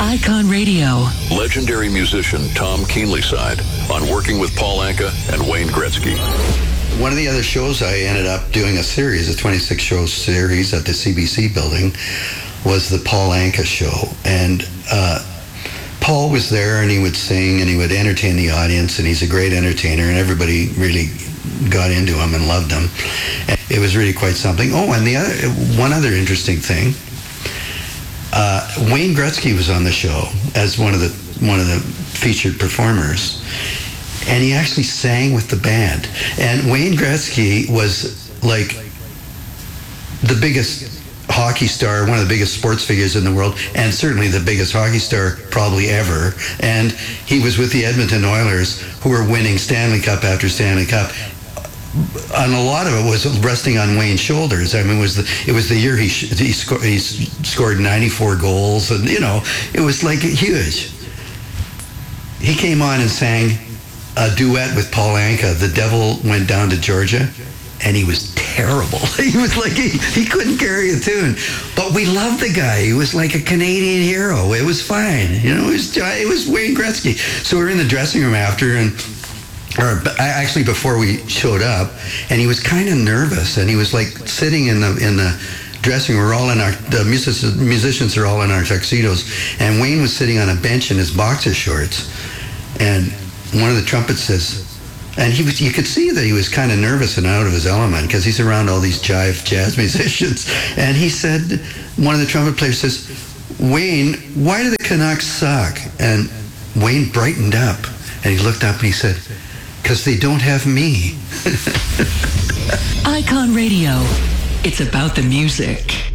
Icon Radio. Legendary musician Tom Keenlyside on Working with Paul Anka and Wayne Gretzky. One of the other shows I ended up doing a 26-show series at the CBC building was the Paul Anka Show. And Paul was there, and he would sing, and he would entertain the audience, and he's a great entertainer, and everybody really got into him and loved him. And it was really quite something. Oh, and one other interesting thing, Wayne Gretzky was on the show as one of the featured performers, and he actually sang with the band. And Wayne Gretzky was like the biggest hockey star, one of the biggest sports figures in the world, and certainly the biggest hockey star probably ever. And he was with the Edmonton Oilers, who were winning Stanley Cup after Stanley Cup. And a lot of it was resting on Wayne's shoulders. I mean, it was the year he scored 94 goals, and it was like huge. He came on and sang a duet with Paul Anka, "The Devil Went Down to Georgia," and he was terrible. He was like, he couldn't carry a tune. But we loved the guy. He was like a Canadian hero. It was fine. It was Wayne Gretzky. So we were in the dressing room after, or actually before we showed up, and he was kind of nervous, and he was like sitting in the dressing room. We're all the musicians are all in our tuxedos, and Wayne was sitting on a bench in his boxer shorts, and one of the trumpets says, and you could see that he was kind of nervous and out of his element because he's around all these jive jazz musicians. And he said, one of the trumpet players says, "Wayne, why do the Canucks suck?" And Wayne brightened up, and he looked up and he said, "Because they don't have me." Icon Radio. It's about the music.